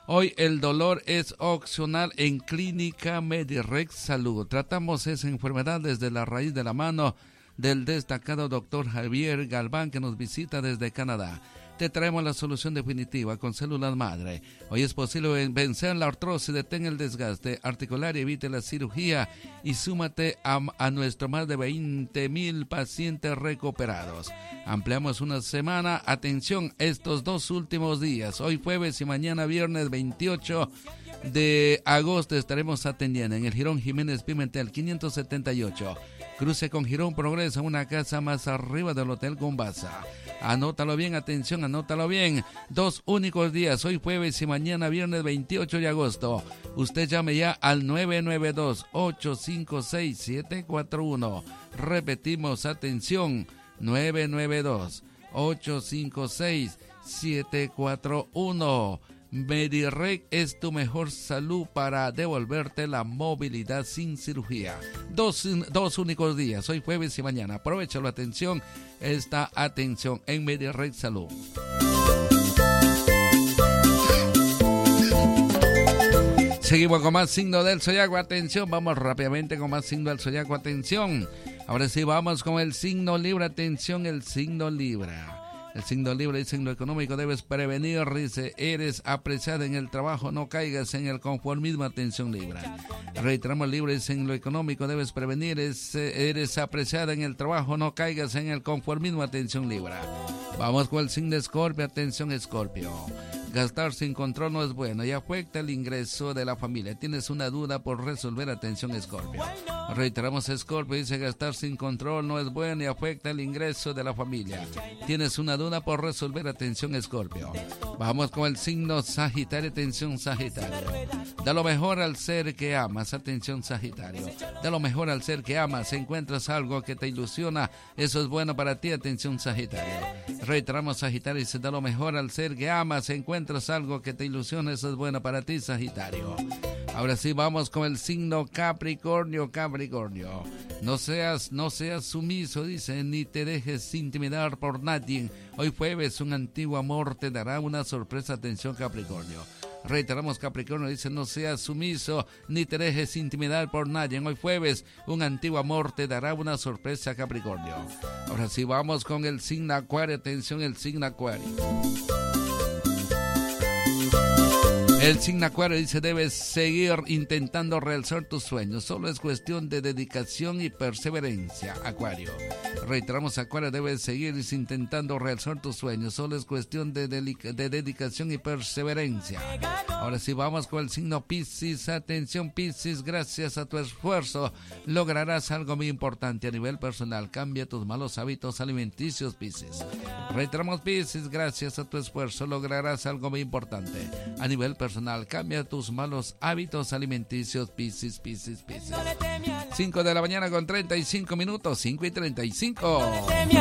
Hoy el dolor es opcional en Clínica Medirex Salud. Tratamos esa enfermedad desde la raíz de la mano del destacado doctor Javier Galván, que nos visita desde Canadá. Te traemos la solución definitiva con células madre. Hoy es posible vencer la artrosis, detén el desgaste articular y evite la cirugía. Y súmate a nuestro más de 20,000 pacientes recuperados. Ampliamos una semana. Atención, estos 2 últimos días, hoy jueves y mañana viernes 28 de agosto, estaremos atendiendo en el Jirón Jiménez Pimentel 578. Cruce con Jirón Progreso, una casa más arriba del Hotel Gombasa. Anótalo bien, atención, anótalo bien. 2 únicos días, hoy jueves y mañana viernes 28 de agosto. Usted llame ya al 992-856-741. Repetimos, atención, 992-856-741. Medirex es tu mejor salud para devolverte la movilidad sin cirugía. 2 únicos días, hoy jueves y mañana. Aprovecha la atención, esta atención en Medirex Salud. Seguimos con más signo del zodiaco, atención, vamos rápidamente con más signo del zodiaco, atención. Ahora sí vamos con el signo Libra, atención, el signo Libra. El signo Libra dice: en lo económico debes prevenir, dice, eres apreciada en el trabajo, no caigas en el conformismo, atención Libra. Reiteramos, Libra dice: en lo económico debes prevenir, eres apreciada en el trabajo, no caigas en el conformismo, atención Libra. Vamos con el signo Escorpio, atención Escorpio. Gastar sin control no es bueno y afecta el ingreso de la familia. Tienes una duda por resolver, atención Escorpio. Reiteramos, Escorpio dice: gastar sin control no es bueno y afecta el ingreso de la familia. Tienes una duda por resolver, atención Escorpio. Vamos con el signo Sagitario, atención Sagitario. Da lo mejor al ser que amas, atención Sagitario. Da lo mejor al ser que amas, encuentras algo que te ilusiona, eso es bueno para ti, atención Sagitario. Reiteramos, Sagitario dice: da lo mejor al ser que amas, encuentras algo que te ilusiona, eso es bueno para ti, Sagitario. Ahora sí vamos con el signo Capricornio, Capricornio. No seas sumiso, dice, ni te dejes intimidar por nadie. Hoy jueves un antiguo amor te dará una sorpresa, atención Capricornio. Reiteramos, Capricornio dice: no seas sumiso ni te dejes intimidar por nadie. Hoy jueves un antiguo amor te dará una sorpresa, Capricornio. Ahora sí vamos con el signo Acuario, atención, el signo Acuario. El signo Acuario dice: debes seguir intentando realizar tus sueños. Solo es cuestión de dedicación y perseverancia, Acuario. Reiteramos, Acuario, debes seguir intentando realizar tus sueños. Solo es cuestión de dedicación y perseverancia. Ahora sí vamos con el signo Piscis. Atención Piscis, gracias a tu esfuerzo lograrás algo muy importante a nivel personal. Cambia tus malos hábitos alimenticios, Piscis. Reiteramos, Piscis, gracias a tu esfuerzo lograrás algo muy importante a nivel personal. Cambia tus malos hábitos alimenticios, Piscis, Piscis, Piscis. 5 de la mañana con 35 minutos, 5:35.